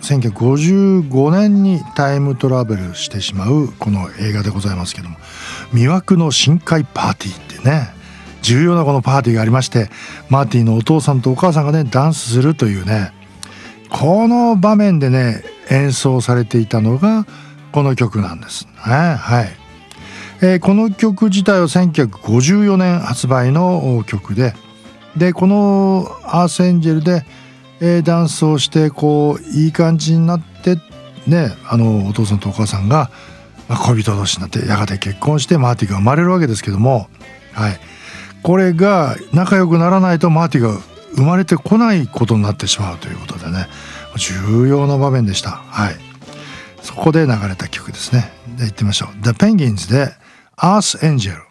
1955年にタイムトラベルしてしまうこの映画でございますけども、魅惑の深海パーティーってね、重要なこのパーティーがありまして、マーティのお父さんとお母さんがねダンスするというね、この場面でね演奏されていたのがこの曲なんですね。はい。この曲自体は1954年発売の曲で、このアースエンジェルで、ダンスをしてこういい感じになってね、お父さんとお母さんが恋人同士になってやがて結婚してマーティが生まれるわけですけども、はい、これが仲良くならないとマーティが生まれてこないことになってしまうということでね、重要な場面でした。はい、そこで流れた曲ですね。で行ってみましょう。The Penguins で Earth Angel。